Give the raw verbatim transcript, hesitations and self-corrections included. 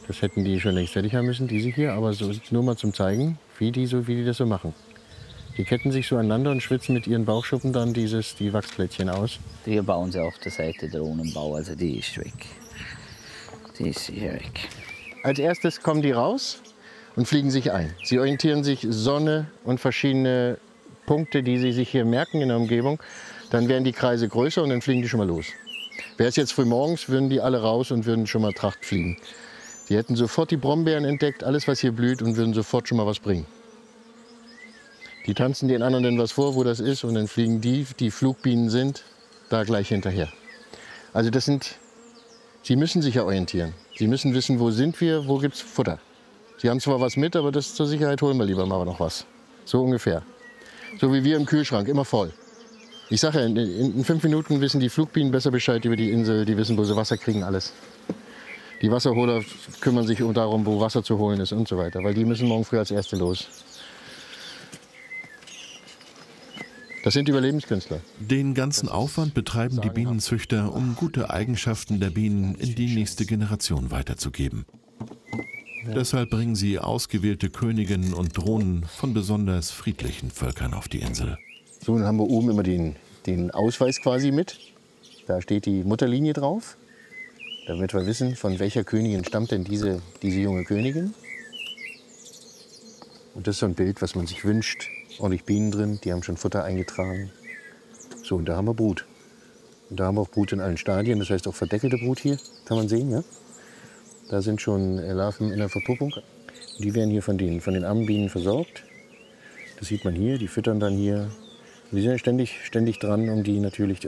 Das hätten die schon längst fertig haben müssen, diese hier. Aber so nur mal zum Zeigen, wie die, so, wie die das so machen. Die ketten sich so aneinander und schwitzen mit ihren Bauchschuppen dann dieses, die Wachsplättchen aus. Hier bauen sie auf der Seite Drohnenbau, also die ist weg. Die ist hier weg. Als erstes kommen die raus und fliegen sich ein. Sie orientieren sich Sonne und verschiedene Punkte, die sie sich hier merken in der Umgebung. Dann werden die Kreise größer und dann fliegen die schon mal los. Wäre es jetzt früh morgens, würden die alle raus und würden schon mal Tracht fliegen. Die hätten sofort die Brombeeren entdeckt, alles was hier blüht, und würden sofort schon mal was bringen. Die tanzen den anderen dann was vor, wo das ist, und dann fliegen die, die Flugbienen sind, da gleich hinterher. Also das sind, sie müssen sich ja orientieren. Sie müssen wissen, wo sind wir, wo gibt es Futter. Sie haben zwar was mit, aber das zur Sicherheit holen wir lieber mal noch was. So ungefähr. So wie wir im Kühlschrank, immer voll. Ich sage ja, in, in fünf Minuten wissen die Flugbienen besser Bescheid über die Insel, die wissen, wo sie Wasser kriegen, alles. Die Wasserholer kümmern sich darum, wo Wasser zu holen ist und so weiter, weil die müssen morgen früh als Erste los. Das sind Überlebenskünstler. Den ganzen Aufwand betreiben die Bienenzüchter, um gute Eigenschaften der Bienen in die nächste Generation weiterzugeben. Ja. Deshalb bringen sie ausgewählte Königinnen und Drohnen von besonders friedlichen Völkern auf die Insel. So, dann haben wir oben immer den, den Ausweis quasi mit. Da steht die Mutterlinie drauf, damit wir wissen, von welcher Königin stammt denn diese, diese junge Königin. Und das ist so ein Bild, was man sich wünscht. Ordentlich Bienen drin, die haben schon Futter eingetragen. So, und da haben wir Brut. Und da haben wir auch Brut in allen Stadien, das heißt auch verdeckelte Brut hier, kann man sehen, ja? Da sind schon Larven in der Verpuppung. Die werden hier von den, von den Ammenbienen versorgt. Das sieht man hier, die füttern dann hier. Wir sind ständig, ständig dran, um die natürlich